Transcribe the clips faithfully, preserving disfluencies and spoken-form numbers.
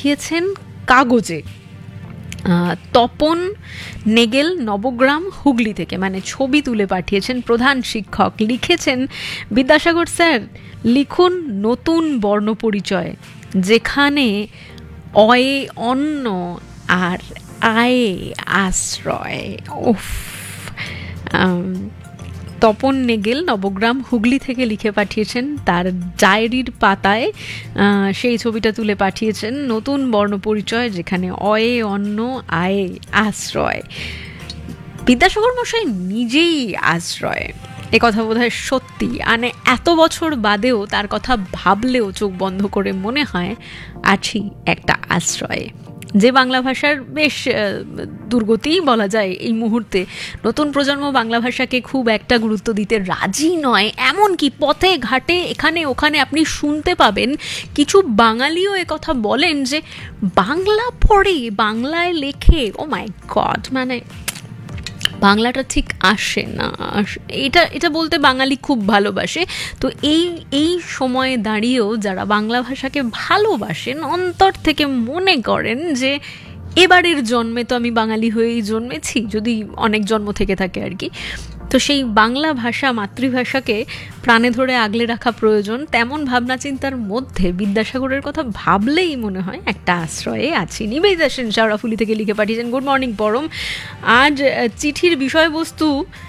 পাঠিয়েছেন কাগজে। তপন নেগেল নবগ্রাম হুগলি থেকে, মানে ছবি তুলে পাঠিয়েছেন। প্রধান শিক্ষক লিখেছেন, বিদ্যাসাগর স্যার লিখুন নতুন বর্ণপরিচয়, যেখানে অয়ে অন্ন আর আয়ে আশ্রয়। উফ। তপন নেগেল নবগ্রাম হুগলি থেকে লিখে পাঠিয়েছেন, তার ডায়েরির পাতায় সেই ছবিটা তুলে পাঠিয়েছেন, নতুন বর্ণপরিচয় যেখানে অয়ে অন্ন আয়ে আশ্রয়। বিদ্যাসাগর মশাই নিজেই আশ্রয়, এ কথা বোধহয় সত্যি। মানে এত বছর বাদেও তার কথা ভাবলেও চোখ বন্ধ করে মনে হয় আছি একটা আশ্রয়ে। যে বাংলা ভাষার বেশ দুর্গতিই বলা যায় এই মুহূর্তে, নতুন প্রজন্ম বাংলা ভাষাকে খুব একটা গুরুত্ব দিতে রাজি নয়। এমনকি পথে ঘাটে এখানে ওখানে আপনি শুনতে পাবেন কিছু বাঙালিও কথা বলেন যে বাংলা পড়ে, বাংলায় লেখে। ও মাই গড, মানে বাংলাটা ঠিক আসে না। এটা এটা বলতে বাঙালি খুব ভালোবাসে। তো এই এই সময়ে দাঁড়িয়েও যারা বাংলা ভাষাকে ভালোবাসেন, অন্তর থেকে মনে করেন যে এবারের জন্মে তো আমি বাঙালি হয়েই জন্মেছি, যদি অনেক জন্ম থেকে থাকে আর কি, তো সেই বাংলা ভাষা মাতৃভাষাকে প্রাণে ধরে আগলে রাখা প্রয়োজন। তেমন ভাবনা চিন্তার মধ্যে বিদ্যাসাগরের কথা ভাবলেই মনে হয় একটা আশ্রয়ে আছি। নিবেদিতা সেন শাওড়াফুলি থেকে লিখে পাঠিয়েছেন, গুড মর্নিং পরম। আজ চিঠির বিষয়বস্তু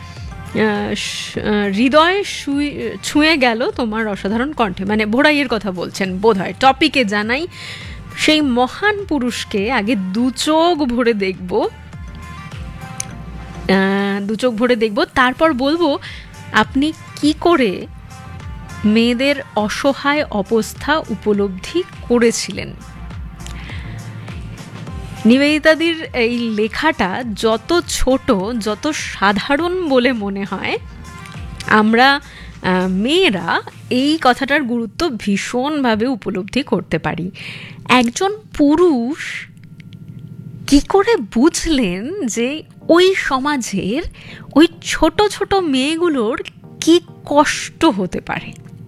হৃদয় ছুঁয়ে গেল তোমার অসাধারণ কণ্ঠে, মানে ভোরাইয়ের কথা বলছেন বোধ হয়। টপিকে জানাই, সেই মহান পুরুষকে আগে দু চোখ ভরে দেখব দু চোখ ভরে দেখব তারপর বলবো আপনি কি করে মেয়েদের অসহায় অবস্থা উপলব্ধি করেছিলেন। নিবেদিতাদির এই লেখাটা যত ছোট, যত সাধারণ বলে মনে হয়, আমরা মেয়েরা এই কথাটার গুরুত্ব ভীষণভাবে উপলব্ধি করতে পারি। একজন পুরুষ কি করে বুঝলেন যে ওই সমাজের ওই ছোট ছোট মেয়েগুলোর কি কষ্ট হতে পারে?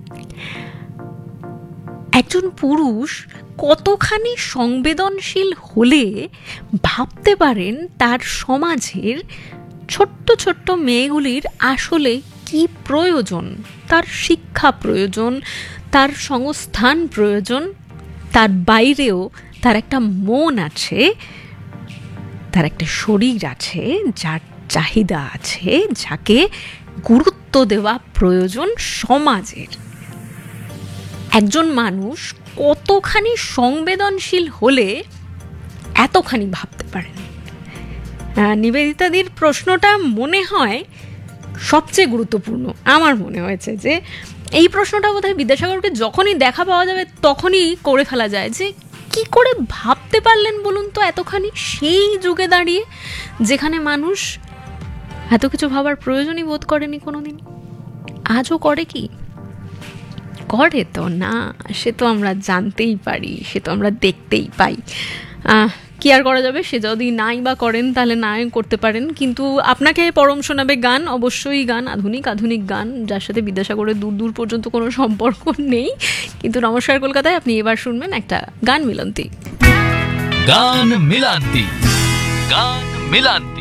একজন পুরুষ কতখানি সংবেদনশীল হলে ভাবতে পারেন তার সমাজের ছোট্ট ছোট্ট মেয়েগুলির আসলে কি প্রয়োজন, তার শিক্ষা প্রয়োজন, তার সংস্থান প্রয়োজন, তার বাইরেও তার একটা মন আছে, তার একটা শরীর আছে, যার চাহিদা আছে, যাকে গুরুত্ব দেওয়া প্রয়োজন সমাজের। একজন মানুষ কতখানি সংবেদনশীল হলে এতখানি ভাবতে পারেন? নিবেদিতাদির প্রশ্নটা মনে হয় সবচেয়ে গুরুত্বপূর্ণ। আমার মনে হয়েছে যে এই প্রশ্নটা বোধহয় বিদ্যাসাগরকে যখনই দেখা পাওয়া যাবে তখনই করে ফেলা যায়, যে কি করে ভাবতে পারলেন বলুন তো এতখানি, সেই যুগে দাঁড়িয়ে যেখানে মানুষ এত কিছু ভাবার প্রয়োজনই বোধ করেনি কোনোদিন। আজও করে কি? করে তো না, সে তো আমরা জানতেই পারি, সে তো আমরা দেখতেই পাই। কি আর করা যাবে, সে যদি নাই বা করেন তাহলে নাই করতে পারেন। কিন্তু আপনাকে পরম শোনাবে গান, অবশ্যই গান, আধুনিক আধুনিক গান, যার সাথে বিদ্যাসাগরের দূর দূর পর্যন্ত কোনো সম্পর্ক নেই। কিন্তু নমস্কার কলকাতায় আপনি এবার শুনবেন একটা গান মিলন্তি। গান মিলান্তি, গান মিলান্তি।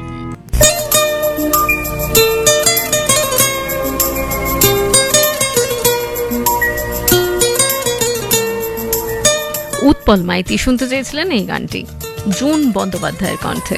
উৎপল মাইতি শুনতে চেয়েছিলেন এই গানটি, জুন বন্দ্যোপাধ্যায়ের কণ্ঠে।